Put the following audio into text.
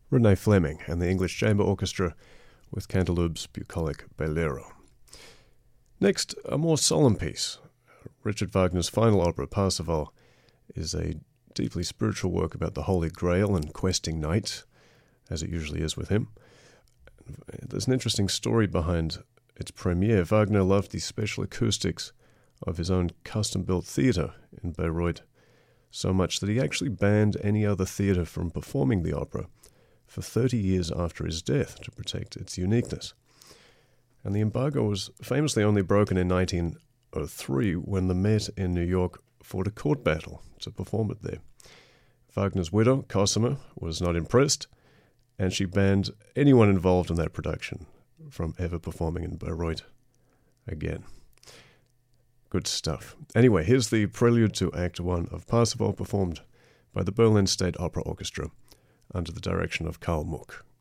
Renee Fleming and the English Chamber Orchestra with Cantaloupe's bucolic Bolero. Next, a more solemn piece. Richard Wagner's final opera, Parsifal, is a deeply spiritual work about the Holy Grail and questing knights, as it usually is with him. There's an interesting story behind its premiere. Wagner loved the special acoustics of his own custom-built theatre in Bayreuth so much that he actually banned any other theatre from performing the opera for 30 years after his death to protect its uniqueness. And the embargo was famously only broken in 1903 when the Met in New York fought a court battle to perform it there. Wagner's widow, Cosima, was not impressed, and she banned anyone involved in that production from ever performing in Bayreuth again. Good stuff. Anyway, here's the prelude to Act 1 of Parsifal, performed by the Berlin State Opera Orchestra under the direction of Karl Muck.